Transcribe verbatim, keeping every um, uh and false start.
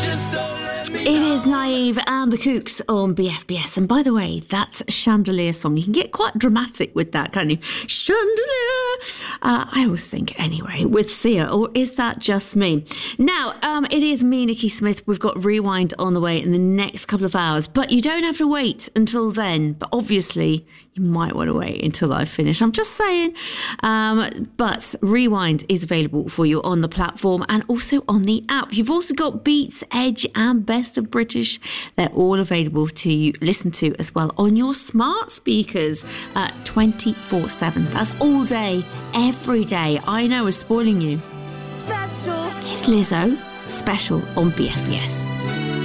It is Naive and the Kooks on B F B S. And by the way, that's a Chandelier song. You can get quite dramatic with that, can't you? Chandelier! Uh, I always think, anyway, with Sia, or is that just me? Now, um, it is me, Nikki Smith. We've got Rewind on the way in the next couple of hours. But you don't have to wait until then. But obviously, you might want to wait until I finish. I'm just saying. Um, but Rewind is available for you on the platform and also on the app. You've also got Beats, Edge and Best of British. They're all available to you listen to as well on your smart speakers uh, twenty-four seven. That's all day, every day. I know, we're spoiling you. Special. It's Lizzo, Special on B F B S.